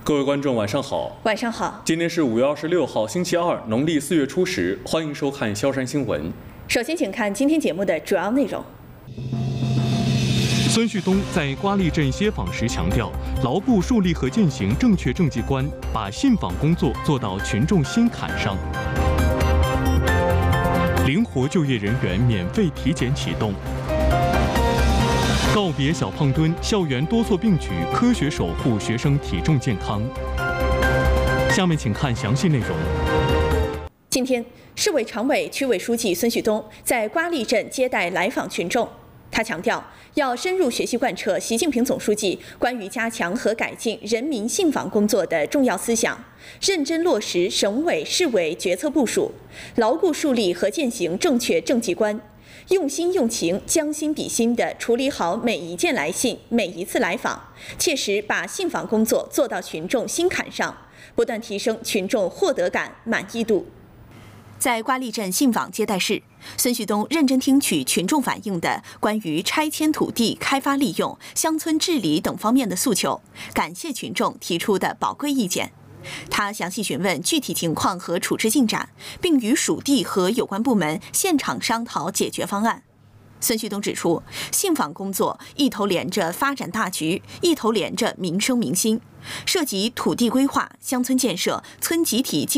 各位观众，晚上好。 晚上好。 今天是5月26号，星期二，农历4月初10，欢迎收看萧山新闻。 首先，请看今天节目的主要内容。 孙旭东在瓜沥镇歇访时强调，牢固树立和践行正确政绩观，把信访工作做到群众心坎上。灵活就业人员免费体检启动。告别小胖墩，校园多措并举，科学守护学生体重健康。下面请看详细内容。 今天，市委常委、区委书记孙旭东在瓜沥镇接待来访群众。他强调，要深入学习贯彻习近平总书记关于加强和改进人民信访工作的重要思想，认真落实省委、市委决策部署，牢固树立和践行正确政绩观，用心用情、将心比心地处理好每一件来信、每一次来访，切实把信访工作做到群众心坎上，不断提升群众获得感、满意度。在瓜沥镇信访接待室，孙旭东认真听取群众反映的关于拆迁土地开发利用、乡村治理等方面的诉求，感谢群众提出的宝贵意见。他详细询问具体情况和处置进展，并与属地和有关部门现场商讨解决方案。孙旭东指出，信访工作一头连着发展大局，一头连着民生民心，涉及土地规划、乡村建设、村集体